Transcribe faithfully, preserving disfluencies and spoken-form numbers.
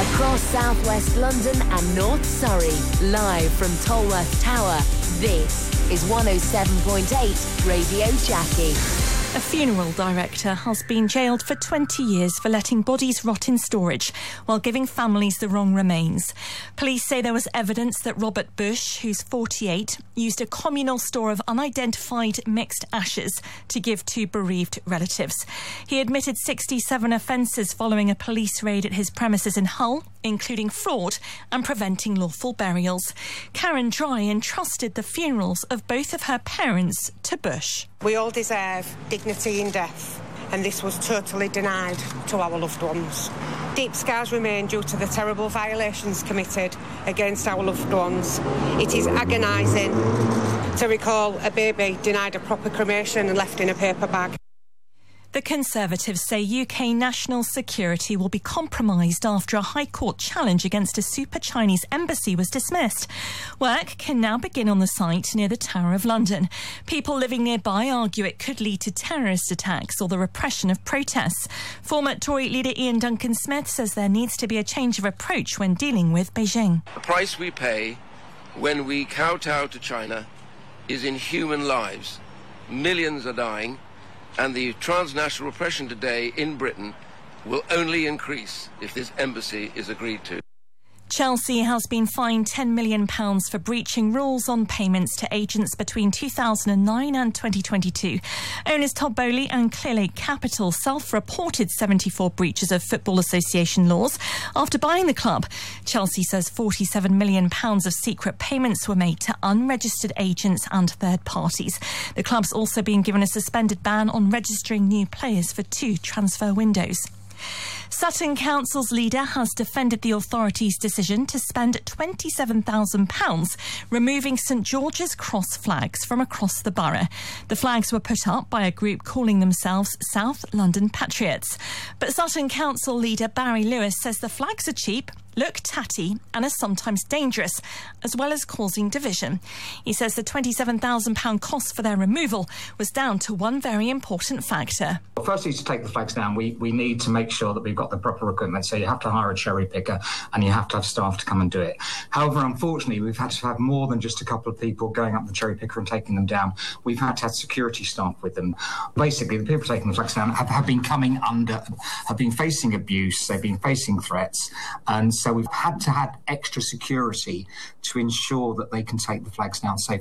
Across southwest London and North Surrey, live from Tolworth Tower, this is one oh seven point eight Radio Jackie. A funeral director has been jailed for twenty years for letting bodies rot in storage while giving families the wrong remains. Police say there was evidence that Robert Bush, who's forty-eight, used a communal store of unidentified mixed ashes to give to bereaved relatives. He admitted sixty-seven offences following a police raid at his premises in Hull, including fraud and preventing lawful burials. Karen Dry entrusted the funerals of both of her parents to Bush. We all deserve dignity in death, and this was totally denied to our loved ones. Deep scars remain due to the terrible violations committed against our loved ones. It is agonising to recall a baby denied a proper cremation and left in a paper bag. The Conservatives say U K national security will be compromised after a High Court challenge against a super Chinese embassy was dismissed. Work can now begin on the site near the Tower of London. People living nearby argue it could lead to terrorist attacks or the repression of protests. Former Tory leader Ian Duncan Smith says there needs to be a change of approach when dealing with Beijing. The price we pay when we kowtow to China is in human lives. Millions are dying. And the transnational repression today in Britain will only increase if this embassy is agreed to. Chelsea has been fined ten million pounds for breaching rules on payments to agents between two thousand nine and twenty twenty-two. Owners Todd Bowley and Clearlake Capital self-reported seventy-four breaches of Football Association laws after buying the club. Chelsea says forty-seven million pounds of secret payments were made to unregistered agents and third parties. The club's also been given a suspended ban on registering new players for two transfer windows. Sutton Council's leader has defended the authorities' decision to spend twenty-seven thousand pounds removing St George's Cross flags from across the borough. The flags were put up by a group calling themselves South London Patriots. But Sutton Council leader Barry Lewis says the flags are cheap, look tatty and are sometimes dangerous, as well as causing division. He says the twenty-seven thousand pounds cost for their removal was down to one very important factor. Well, firstly, to take the flags down, we, we need to make sure that we've got the proper equipment. So you have to hire a cherry picker and you have to have staff to come and do it. However, unfortunately, we've had to have more than just a couple of people going up the cherry picker and taking them down. We've had to have security staff with them. Basically, the people taking the flags down have, have been coming under, have been facing abuse, they've been facing threats, and so So we've had to have extra security to ensure that they can take the flags down safely.